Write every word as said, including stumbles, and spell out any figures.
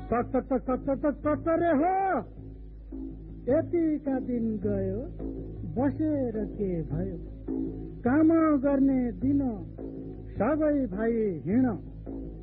रे हो। यतिका दिन गयो बसेर के भयो, काम गर्ने दिन सबै भाइ हिँड,